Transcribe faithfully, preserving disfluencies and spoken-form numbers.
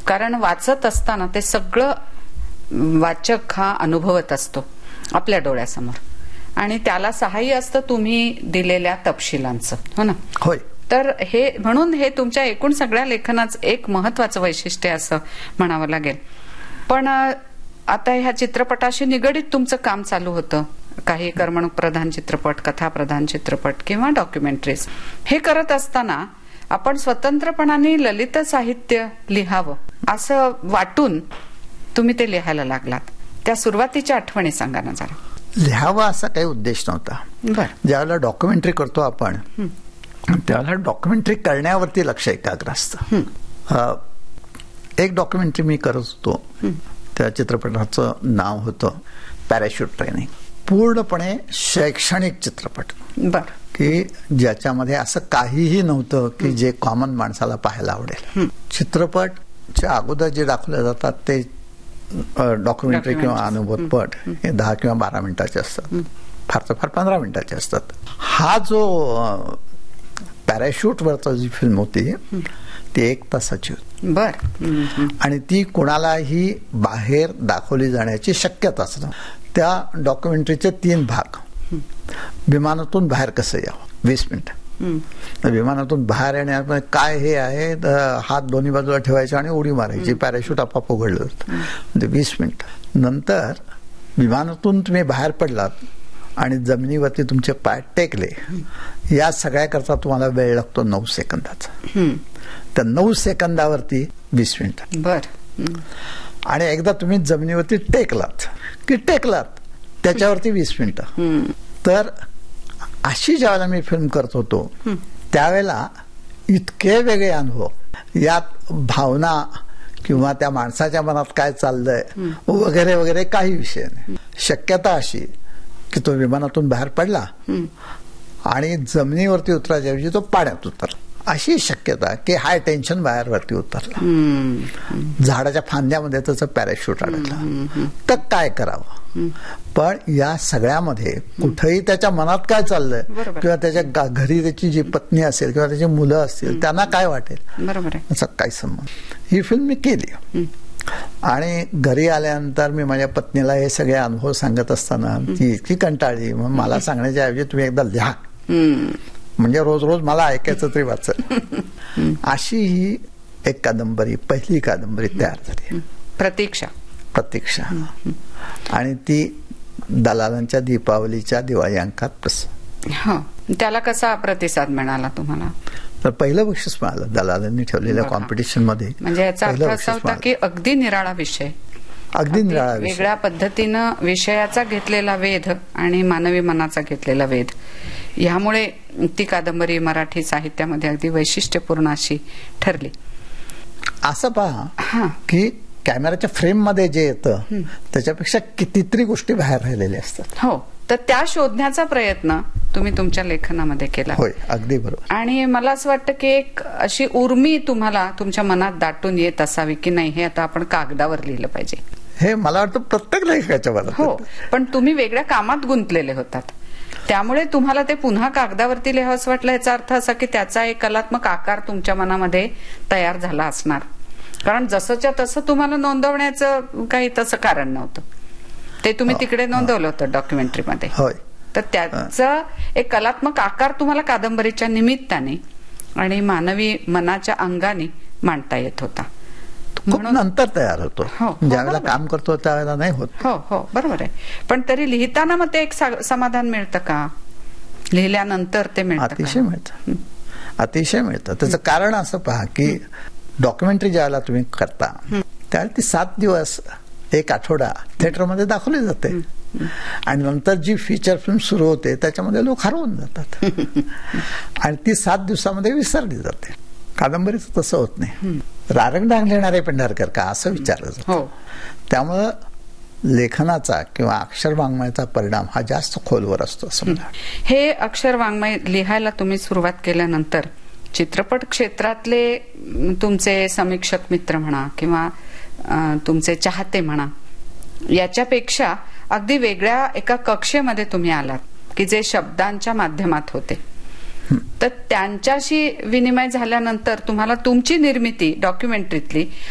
कारण वाचत असताना ते सगळं वाचक हा अनुभवत असतो आपल्या डोळ्यासमोर, आणि त्याला सहाय्य असतं तुम्ही दिलेल्या तपशिलांचं, हो ना? होय. तर हे म्हणून हे तुमच्या एकूण सगळ्या लेखनाचं एक महत्वाचं वैशिष्ट्य असं म्हणावं लागेल. पण आता ह्या चित्रपटाशी निगडीत तुमचं काम चालू होतं, काही करमणूक प्रधान चित्रपट, कथा प्रधान चित्रपट किंवा डॉक्युमेंटरीज. हे करत असताना आपण स्वतंत्रपणाने ललित साहित्य लिहावं असं वाटून तुम्ही ते लिहायला लागलात. त्या सुरुवातीच्या आठवणी सांगा ना जरा. लिहावा असा काही उद्देश नव्हता. ज्यावेळेला डॉक्युमेंटरी करतो आपण त्यावेळेला डॉक्युमेंटरी करण्यावरती लक्ष एकाग्र असतं. एक डॉक्युमेंटरी मी करत होतो, त्या चित्रपटाचं नाव होतं पॅराशूट ट्रेनिंग. पूर्णपणे शैक्षणिक चित्रपट, बर, की ज्याच्यामध्ये असं काहीही नव्हतं की जे कॉमन माणसाला पाहायला आवडेल. चित्रपटच्या अगोदर जे दाखवले जातात ते डॉक्युमेंटरी किंवा अनुभवपट हे दहा किंवा बारा मिनिटाचे असतात, फार तर फार पंधरा मिनिटाचे असतात. हा जो पॅराशूट वरचा जी फिल्म होती ती एक तासाची होती. बर. आणि ती कोणालाही बाहेर दाखवली जाण्याची शक्यताच नव्हती. त्या डॉक्युमेंटरीचे तीन भाग. विमानातून बाहेर कसं यावं, वीस मिनिट. विमानातून बाहेर येण्यामध्ये काय हे आहे, हात दोन्ही बाजूला ठेवायचे आणि उडी मारायची, पॅराशूट आपाप उघडलं होतं, म्हणजे वीस मिनिट. नंतर विमानातून तुम्ही बाहेर पडलात आणि जमिनीवरती तुमचे पाय टेकले, या सगळ्याकरता तुम्हाला वेळ लागतो नऊ सेकंदाचा. त्या नऊ सेकंदावरती वीस मिनिट. बर. आणि एकदा तुम्ही जमिनीवरती टेकलात की टेकलात त्याच्यावरती वीस मिनिटं. तर अशी ज्यावेळेला मी फिल्म करत होतो त्यावेळेला इतके वेगळे अनुभव, यात भावना किंवा त्या माणसाच्या मनात काय चाललंय वगैरे वगैरे काही विषय नाही. शक्यता अशी की तो विमानातून बाहेर पडला आणि जमिनीवरती उतरायच्या ऐवजी तो पाण्यात उतरला, अशी शक्यता की हाय टेन्शन बाहेर वरती उतरला, झाडाच्या फांद्यामध्ये त्याचं पॅराशूट अडकलं, तर काय करावं. पण या सगळ्यामध्ये कुठेही त्याच्या मनात काय चाललंय किंवा त्याच्या घरी त्याची जी पत्नी असेल किंवा त्याची मुलं असतील त्यांना काय वाटेल, बरोबर आहे, असा काही संबंध. ही फिल्म मी केली आणि घरी आल्यानंतर मी माझ्या पत्नीला हे सगळे अनुभव सांगत असताना ती इतकी कंटाळली. मग मला सांगण्याच्या ऐवजी तुम्ही एकदा लिहा, म्हणजे रोज रोज मला ऐकायचं तरी वाचेल. अशी ही एक कादंबरी, पहिली कादंबरी तयार झाली, प्रतीक्षा. प्रतीक्षा. आणि ती दलालांच्या दीपावलीच्या दिवाळी अंकात प्रस. त्याला कसा प्रतिसाद मिळाला तुम्हाला? तर पहिलं बक्षीस मिळालं दलालांनी ठेवलेल्या कॉम्पिटिशन मध्ये. म्हणजे याचा अर्थ असा होता की अगदी निराळा विषय, अगदी निराळा विषय, वेगळ्या पद्धतीनं विषयाचा घेतलेला वेध आणि मानवी मनाचा घेतलेला वेध, ह्यामुळे ती कादंबरी मराठी साहित्यामध्ये अगदी वैशिष्ट्यपूर्ण अशी ठरली. असं पहा की कॅमेराच्या फ्रेम मध्ये जे येतं त्याच्यापेक्षा कितीतरी गोष्टी बाहेर राहिलेल्या असतात. हो, तर त्या शोधण्याचा प्रयत्न तुम्ही तुमच्या लेखनामध्ये केला. होय, अगदी बरोबर. आणि मला असं वाटतं की एक अशी उर्मी तुम्हाला तुमच्या मनात दाटून येत असावी की नाही, हे आता आपण कागदावर लिहिलं पाहिजे. हे मला वाटतं प्रत्येक लेखकाच्या मनात. हो, पण तुम्ही वेगळ्या कामात गुंतलेले होतात, त्यामुळे तुम्हाला ते पुन्हा कागदावरती लिहावंसं वाटलं. याचा अर्थ असा की त्याचा एक कलात्मक आकार तुमच्या मनामध्ये तयार झाला असणार, कारण जसंच्या तसं तुम्हाला नोंदवण्याचं काही तसं कारण नव्हतं. ते तुम्ही तिकडे नोंदवलं होतं डॉक्युमेंटरीमध्ये. होय. तर त्याचा एक कलात्मक आकार तुम्हाला कादंबरीच्या निमित्ताने आणि मानवी मनाच्या अंगाने मांडता येत होता. खूप नंतर तयार होतो, ज्यावेळेला काम करतो त्यावेळेला नाही होत. हो हो, बरोबर आहे. पण तरी लिहिताना मग ते एक समाधान मिळतं का? लिहिल्यानंतर ते मिळतं? अतिशय मिळतं, अतिशय मिळतं. त्याचं कारण असं पहा की डॉक्युमेंटरी ज्यावेळेला तुम्ही करता त्यावेळेला ती सात दिवस एक आठवडा थिएटरमध्ये दाखवली जाते आणि नंतर जी फीचर फिल्म सुरू होते त्याच्यामध्ये लोक हरवून जातात आणि ती सात दिवसामध्ये विसरली जाते. कादंबरीचं तसं होत नाही. रारंगडांग लिहिणारे पेंढारकर का असं विचारलं जातं. त्यामुळं लेखनाचा किंवा अक्षर वाङ्मयाचा परिणाम हा जास्त खोलवर असतो असं मला. हे अक्षर वाङ्मय लिहायला तुम्ही सुरुवात केल्यानंतर चित्रपट क्षेत्रातले तुमचे समीक्षक मित्र म्हणा किंवा तुमचे चाहते म्हणा, याच्यापेक्षा अगदी वेगळ्या एका कक्षेमध्ये तुम्ही आलात की जे शब्दांच्या माध्यमात होते. तर त्यांच्याशी विनिमय झाल्यानंतर तुम्हाला तुमची निर्मिती डॉक्युमेंटरीतली